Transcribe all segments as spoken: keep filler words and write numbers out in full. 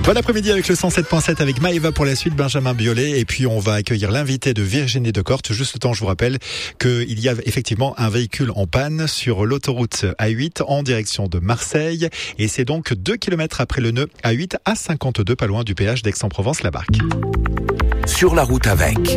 Bon après-midi avec le cent sept virgule sept avec Maëva pour la suite, Benjamin Biolay. Et puis on va accueillir l'invité de Virginie Decoorte. Juste le temps, je vous rappelle qu'il y a effectivement un véhicule en panne sur l'autoroute A huit en direction de Marseille. Et c'est donc deux kilomètres après le nœud A huit à cinquante-deux, pas loin du péage d'Aix-en-Provence-la-Barque. Sur la route avec...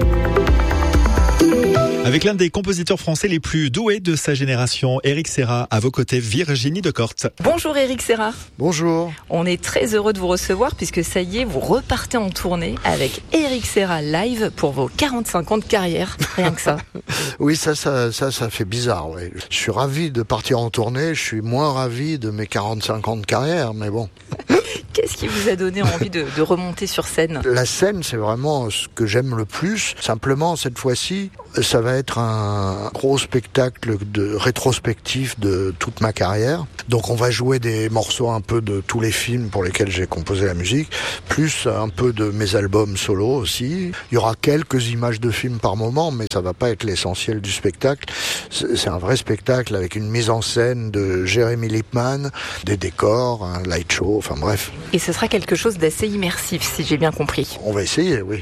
Avec l'un des compositeurs français les plus doués de sa génération, Éric Serra, à vos côtés, Virginie Decoorte. Bonjour Éric Serra. Bonjour. On est très heureux de vous recevoir puisque ça y est, vous repartez en tournée avec Éric Serra live pour vos quarante-cinq ans de carrière, rien que ça. Oui, ça, ça, ça, ça fait bizarre. Ouais. Je suis ravi de partir en tournée, je suis moins ravi de mes quarante-cinq ans de carrière, mais bon. Qu'est-ce qui vous a donné envie de, de remonter sur scène ? La scène, c'est vraiment ce que j'aime le plus. Simplement, cette fois-ci, ça va être un gros spectacle de rétrospectif de toute ma carrière. Donc on va jouer des morceaux un peu de tous les films pour lesquels j'ai composé la musique, plus un peu de mes albums solo aussi. Il y aura quelques images de films par moment, mais ça va pas être l'essentiel du spectacle. C'est un vrai spectacle avec une mise en scène de Jérémy Lippmann, des décors, un light show, enfin bref. Et ce sera quelque chose d'assez immersif, si j'ai bien compris. On va essayer, oui.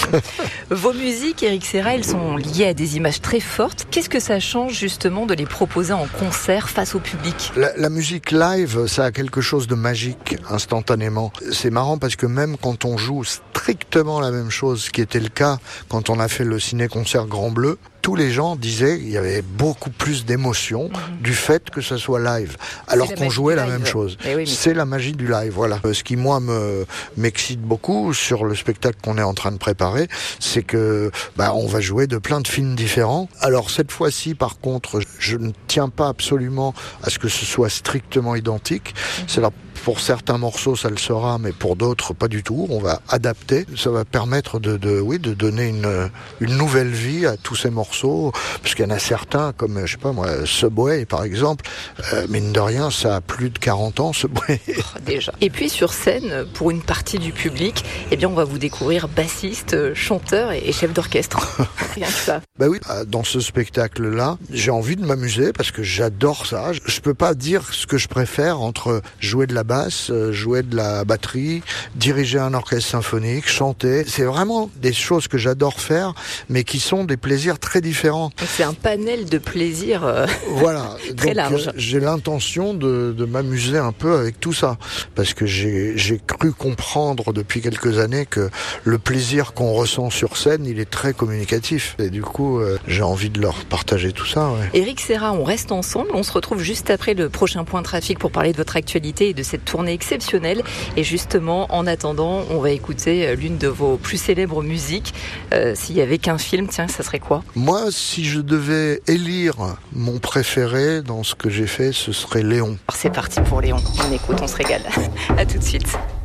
Vos musiques, Éric Serra, elles sont liées à des images très fortes. Qu'est-ce que ça change justement de les proposer en concert face au public ? La, la musique live, ça a quelque chose de magique instantanément. C'est marrant parce que même quand on joue strictement la même chose, ce qui était le cas quand on a fait le ciné-concert Grand Bleu, tous les gens disaient qu'il y avait beaucoup plus d'émotion mmh. du fait que ça soit live, alors qu'on jouait la même chose. Oui, mais... C'est la magie du live, voilà. Ce qui, moi, me m'excite beaucoup sur le spectacle qu'on est en train de préparer, c'est que bah, on va jouer de plein de films différents. Alors, cette fois-ci, par contre, je ne tiens pas absolument à ce que ce soit strictement identique. Mmh. C'est là, pour certains morceaux, ça le sera, mais pour d'autres, pas du tout. On va adapter. Ça va permettre de, de, oui, de donner une, une nouvelle vie à tous ces morceaux, parce qu'il y en a certains, comme, je sais pas moi, Subway, par exemple, euh, mine de rien, ça a plus de quarante ans, Subway. Oh, déjà. Et puis, sur scène, pour une partie du public, eh bien, on va vous découvrir bassiste, chanteur et chef d'orchestre. Rien que ça. Bah oui, dans ce spectacle-là, j'ai envie de m'amuser, parce que j'adore ça. Je peux pas dire ce que je préfère entre jouer de la basse, jouer de la batterie, diriger un orchestre symphonique, chanter. C'est vraiment des choses que j'adore faire, mais qui sont des plaisirs très différents. C'est un panel de plaisirs euh, voilà. très Donc, large. Euh, j'ai l'intention de, de m'amuser un peu avec tout ça, parce que j'ai, j'ai cru comprendre depuis quelques années que le plaisir qu'on ressent sur scène, il est très communicatif. Et du coup, euh, j'ai envie de leur partager tout ça. Ouais. Éric Serra, on reste ensemble. On se retrouve juste après le prochain point trafic pour parler de votre actualité et de cette tournée exceptionnelle. Et justement, en attendant, on va écouter l'une de vos plus célèbres musiques. Euh, s'il y avait qu'un film, tiens, ça serait quoi ? Moi, si je devais élire mon préféré dans ce que j'ai fait, ce serait Léon. Alors c'est parti pour Léon. On écoute, on se régale. À tout de suite.